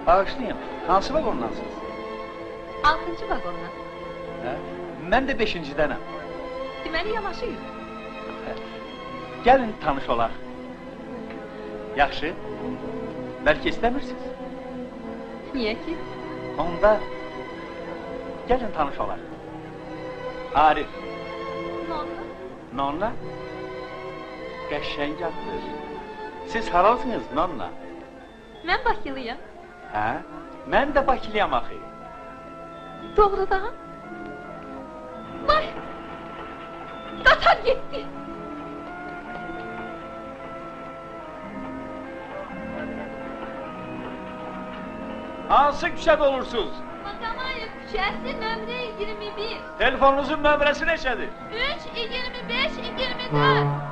Bağışlayın, hansı vagondansınız? 6-cı vaqondan. Hə? Mən də 5-cidənəm. Deməli yanaşıyıq. Gəlin tanış olaq. Yaxşı, bəlkə istəmirsiniz? Niyə ki? Onda gəlin tanış olaq. Arif. Nonla? Nonla? Qəşəng addır. Siz haralısınız Nonla? Mən Bakılıyam. Hə? Mən də Bakılıyam axı. Doğrudan? Vay! Qatar getdi! Hansı küçədə olursunuz? Maqamayev küçəsi nömrə 21. Telefonunuzun nömrəsi neçədir? 3, 25, 24.